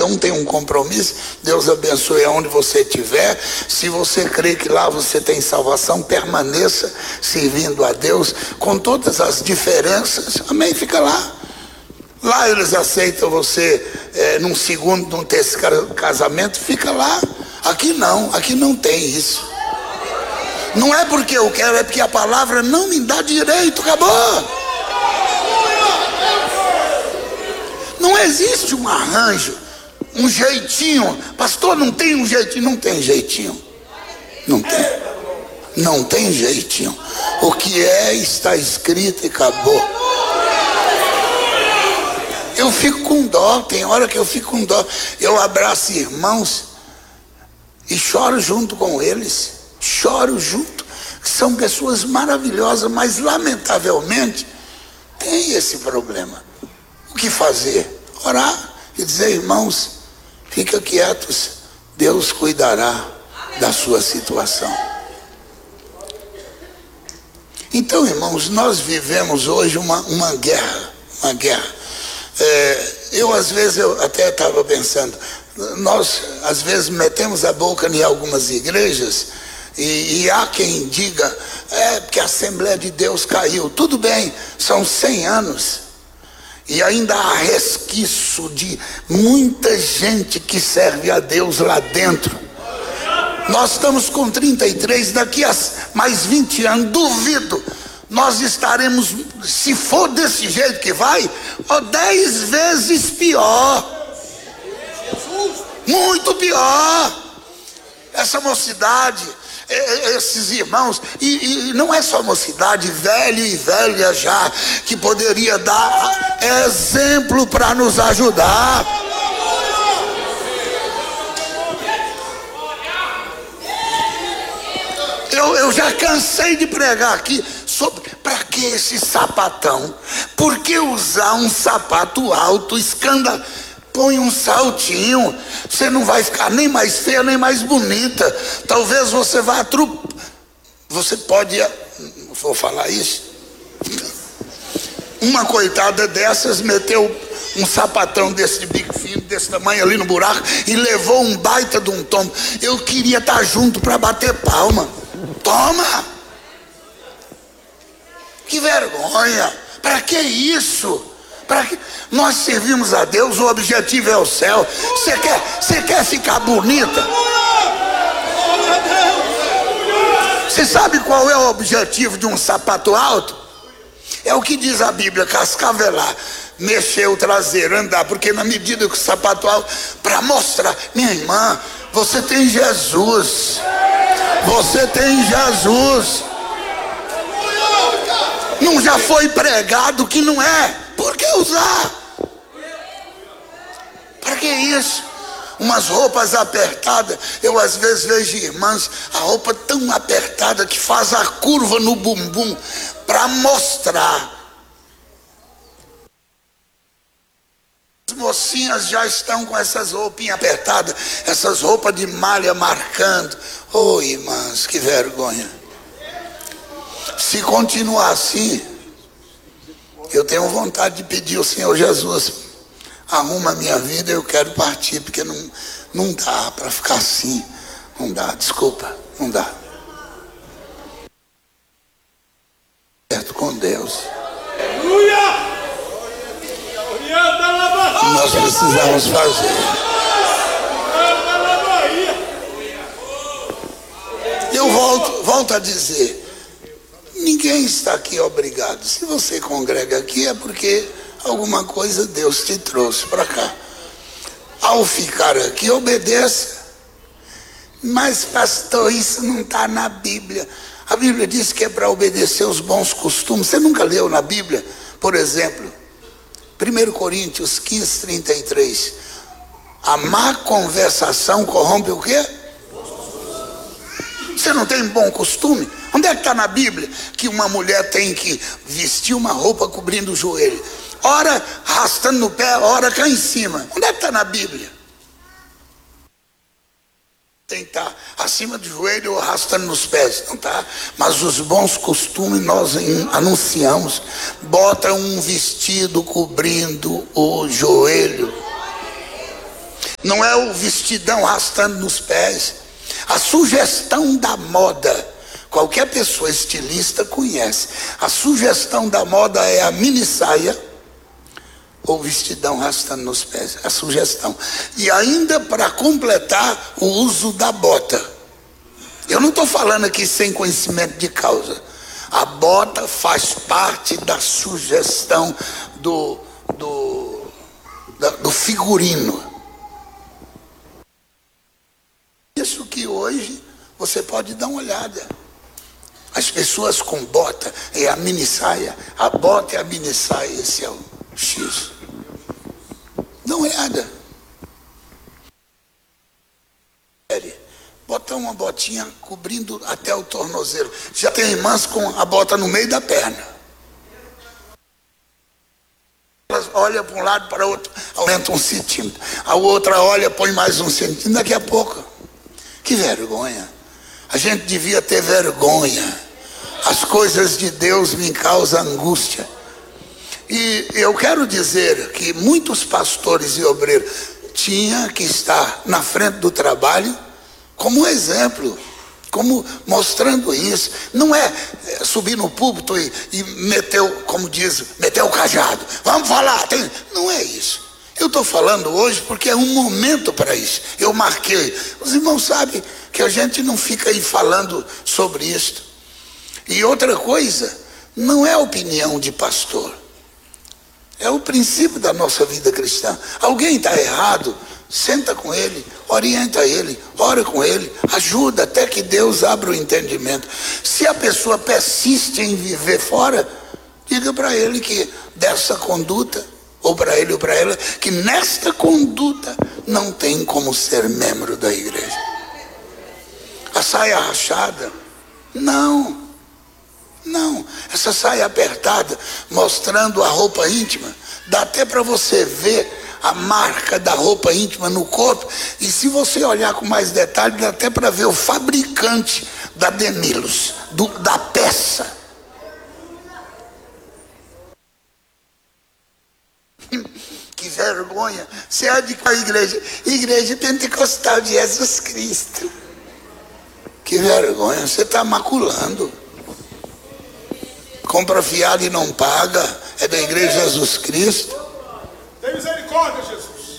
um tem um compromisso. Deus abençoe aonde você estiver. Se você crê que lá você tem salvação, permaneça servindo a Deus com todas as diferenças. Amém? Fica lá. Lá eles aceitam você num segundo, num terceiro casamento. Fica lá. Aqui não tem isso. Não é porque eu quero, é porque a palavra não me dá direito. Acabou. Não existe um arranjo, um jeitinho. Pastor, não tem um jeitinho. Não tem jeitinho. Não tem jeitinho. O que está escrito e acabou. Eu fico com dó. Tem hora que eu fico com dó. Eu abraço irmãos e choro junto com eles. Choro junto. São pessoas maravilhosas, mas lamentavelmente tem esse problema. O que fazer? Orar e dizer: irmãos, fica quietos, Deus cuidará da sua situação. Então, irmãos, nós vivemos hoje uma guerra. Eu às vezes, eu até estava pensando, nós às vezes metemos a boca em algumas igrejas e há quem diga, porque a Assembleia de Deus caiu. Tudo bem, são 100 anos. E ainda há resquício de muita gente que serve a Deus lá dentro. Nós estamos com 33, daqui a mais 20 anos, duvido, nós estaremos, se for desse jeito que vai, 10 vezes pior. Muito pior. Essa mocidade, esses irmãos, e não é só mocidade, velho e velha já, que poderia dar exemplo para nos ajudar. Eu já cansei de pregar aqui sobre para que esse sapatão, por que usar um sapato alto, escândalo? Põe um saltinho, você não vai ficar nem mais feia, nem mais bonita. Talvez você vá você pode, vou falar isso. Uma coitada dessas meteu um sapatão desse de bico fino, desse tamanho ali no buraco, e levou um baita de um tombo. Eu queria estar junto para bater palma. Toma! Que vergonha! Para que isso? Para que nós servimos a Deus, o objetivo é o céu. Você quer ficar bonita? Você sabe qual é o objetivo de um sapato alto? É o que diz a Bíblia: cascavelar, mexer o traseiro, andar. Porque na medida que o sapato alto, para mostrar, minha irmã, você tem Jesus. Você tem Jesus. Não já foi pregado que não é? Por que usar? Para que isso? Umas roupas apertadas. Eu às vezes vejo irmãs, a roupa tão apertada que faz a curva no bumbum para mostrar. As mocinhas já estão com essas roupinhas apertadas, essas roupas de malha marcando. Oh, irmãs, que vergonha. Se continuar assim, eu tenho vontade de pedir ao Senhor Jesus: arruma a minha vida, eu quero partir, porque não dá para ficar assim. Não dá, desculpa, não dá. Certo com Deus. Nós precisamos fazer. Eu volto a dizer: ninguém está aqui obrigado. Se você congrega aqui é porque alguma coisa Deus te trouxe para cá. Ao ficar aqui, obedeça. Mas pastor, isso não está na Bíblia. A Bíblia diz que é para obedecer os bons costumes. Você nunca leu na Bíblia? Por exemplo, 1 Coríntios 15, 33. A má conversação corrompe o quê? Você não tem bom costume? Onde é que está na Bíblia que uma mulher tem que vestir uma roupa cobrindo o joelho? Ora arrastando no pé, ora cá em cima. Onde é que está na Bíblia? Tem que estar acima do joelho ou arrastando nos pés. Não está. Mas os bons costumes nós anunciamos. Bota um vestido cobrindo o joelho. não é o vestidão arrastando nos pés. A sugestão da moda, qualquer pessoa estilista conhece. A sugestão da moda é a mini saia ou vestidão arrastando nos pés. A sugestão. E ainda para completar, o uso da bota. Eu não estou falando aqui sem conhecimento de causa. A bota faz parte da sugestão do figurino. Isso que hoje você pode dar uma olhada. As pessoas com bota é a mini saia, a bota é a mini saia, esse é o X. Dá uma olhada. Botar uma botinha cobrindo até o tornozelo. Já tem irmãs com a bota no meio da perna. Elas olham para um lado para o outro, aumenta 1 centímetro. A outra olha, põe mais 1 centímetro. Daqui a pouco. Que vergonha. A gente devia ter vergonha. As coisas de Deus me causam angústia. E eu quero dizer que muitos pastores e obreiros tinham que estar na frente do trabalho como exemplo, como mostrando isso. Não é subir no púlpito e meter, como diz, meter o cajado. Vamos falar. Não é isso. Eu estou falando hoje porque é um momento para isso. Eu marquei. Os irmãos sabem que a gente não fica aí falando sobre isso. E outra coisa, não é opinião de pastor. É o princípio da nossa vida cristã. Alguém está errado, senta com ele, orienta ele, ora com ele, ajuda até que Deus abra o entendimento. Se a pessoa persiste em viver fora, diga para ele que dessa conduta, ou para ele ou para ela, que nesta conduta não tem como ser membro da igreja. A saia rachada, não. Essa saia apertada, mostrando a roupa íntima, dá até para você ver a marca da roupa íntima no corpo, e se você olhar com mais detalhe, dá até para ver o fabricante da Demilos, da peça. Que vergonha. Você é de qual igreja? Igreja Pentecostal de Jesus Cristo. Que vergonha, você está maculando. Compra fiado e não paga. É da igreja Jesus Cristo. Tem misericórdia, Jesus.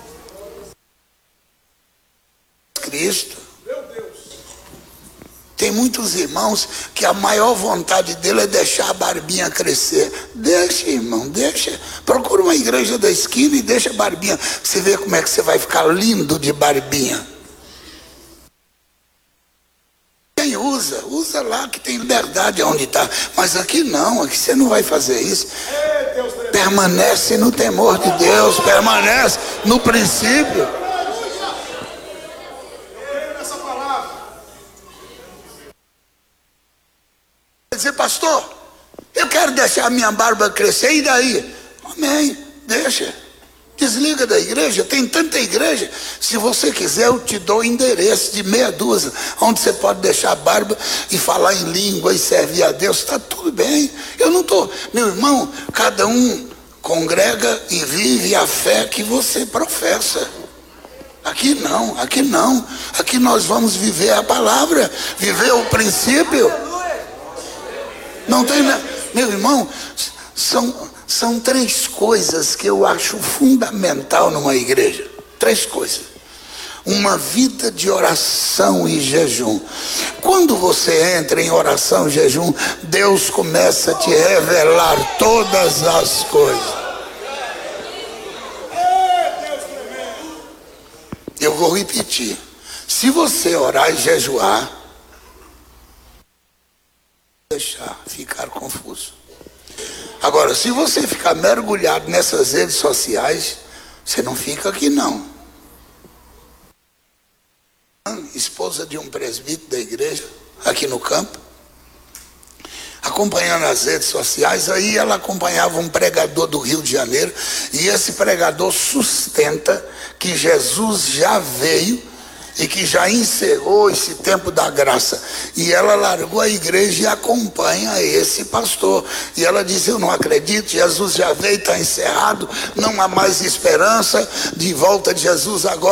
Cristo. Meu Deus. Tem muitos irmãos que a maior vontade dele é deixar a barbinha crescer. Deixa, irmão, deixa. Procura uma igreja da esquina e deixa a barbinha. Você vê como é que você vai ficar lindo de barbinha. Quem usa lá que tem liberdade onde está. Mas aqui não, aqui você não vai fazer isso. Permanece no temor de Deus, permanece no princípio. Quer dizer, pastor, eu quero deixar a minha barba crescer, e daí? Amém, deixa. Desliga da igreja, tem tanta igreja. Se você quiser, eu te dou o endereço de meia dúzia, onde você pode deixar a barba e falar em língua e servir a Deus, está tudo bem. Eu não estou, meu irmão, cada um congrega e vive a fé que você professa. Aqui não, aqui não. Aqui nós vamos viver a palavra, viver o princípio. Não tem, meu irmão, são 3 coisas que eu acho fundamental numa igreja. 3 coisas. Uma vida de oração e jejum. Quando você entra em oração e jejum, Deus começa a te revelar todas as coisas. Eu vou repetir. Se você orar e jejuar, deixar ficar confuso. Agora, se você ficar mergulhado nessas redes sociais, você não fica aqui não. Esposa de um presbítero da igreja, aqui no campo, acompanhando as redes sociais, aí ela acompanhava um pregador do Rio de Janeiro, e esse pregador sustenta que Jesus já veio e que já encerrou esse tempo da graça, e ela largou a igreja e acompanha esse pastor, e ela diz: eu não acredito, Jesus já veio, está encerrado, não há mais esperança de volta de Jesus agora.